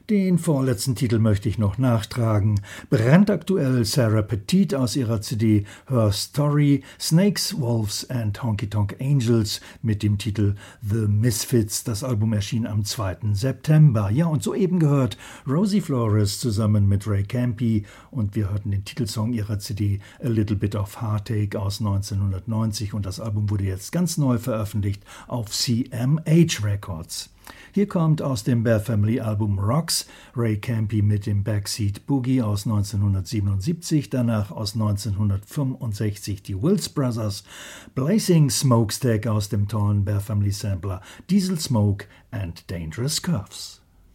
Den vorletzten Titel möchte ich noch nachtragen. Brandaktuell Sarah Petit aus ihrer CD Her Story, Snakes, Wolves and Honky Tonk Angels mit dem Titel The Misfits. Das Album erschien am 2. September. Ja, und soeben gehört Rosie Flores zusammen mit Ray Campi und wir hörten den Titelsong ihrer CD A Little Bit of Heartache aus 1990 und das Album wurde jetzt ganz neu veröffentlicht auf CMH Records. Hier kommt aus dem Bear Family Album Rocks Ray Campi mit dem Backseat Boogie aus 1977, danach aus 1965 die Wills Brothers, Blazing Smokestack aus dem tollen Bear Family Sampler Diesel Smoke and Dangerous Curves.